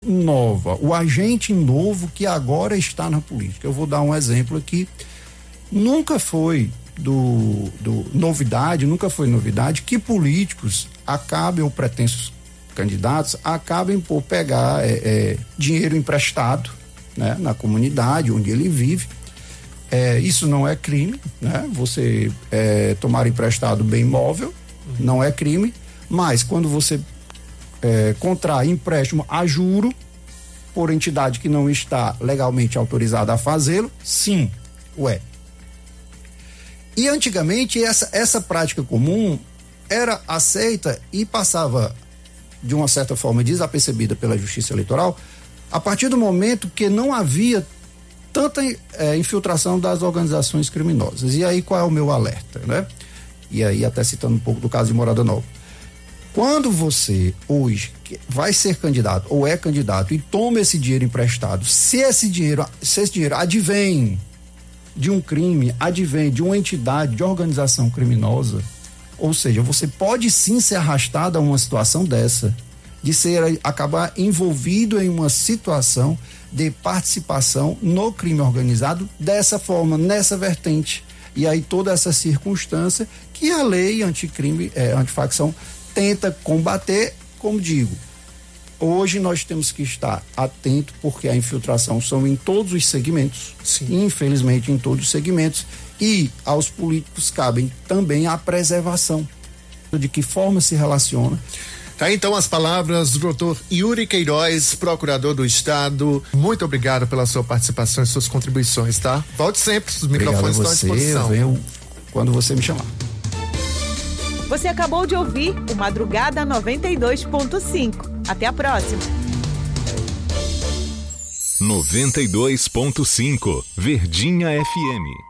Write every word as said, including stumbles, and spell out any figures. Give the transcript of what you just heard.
nova, o agente novo que agora está na política. Eu vou dar um exemplo aqui. Nunca foi do, do novidade, nunca foi novidade que políticos acabem, ou pretensos candidatos, acabem por pegar é, é, dinheiro emprestado, né, na comunidade onde ele vive. É, isso não é crime, né? Você é, tomar emprestado bem imóvel uhum. não é crime, mas quando você é, contrai empréstimo a juro por entidade que não está legalmente autorizada a fazê-lo, sim, o é. E antigamente essa, essa prática comum era aceita e passava de uma certa forma desapercebida pela Justiça Eleitoral a partir do momento que não havia tanta é, infiltração das organizações criminosas. E aí qual é o meu alerta, né? E aí até citando um pouco do caso de Morada Nova. Quando você hoje vai ser candidato ou é candidato e toma esse dinheiro emprestado, se esse dinheiro, se esse dinheiro advém de um crime, advém de uma entidade, de organização criminosa, ou seja, você pode sim ser arrastado a uma situação dessa, de ser, acabar envolvido em uma situação de participação no crime organizado dessa forma, nessa vertente. E aí toda essa circunstância que a lei anticrime, é, antifacção tenta combater, como digo, hoje nós temos que estar atento porque a infiltração são em todos os segmentos, sim. Infelizmente em todos os segmentos, e aos políticos cabem também a preservação de que forma se relaciona. Tá, então as palavras do doutor Yuri Queiroz, procurador do Estado. Muito obrigado pela sua participação e suas contribuições, tá? Volte sempre, os microfones estão à disposição. Eu venho quando você me chamar. Você acabou de ouvir o Madrugada noventa e dois ponto cinco. Até a próxima. noventa e dois ponto cinco Verdinha F M.